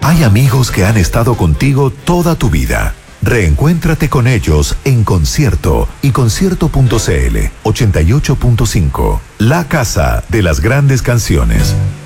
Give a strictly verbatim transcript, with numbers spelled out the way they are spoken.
Hay amigos que han estado contigo toda tu vida. Reencuéntrate con ellos en Concierto y concierto punto c l ochenta y ocho punto cinco. La casa de las grandes canciones.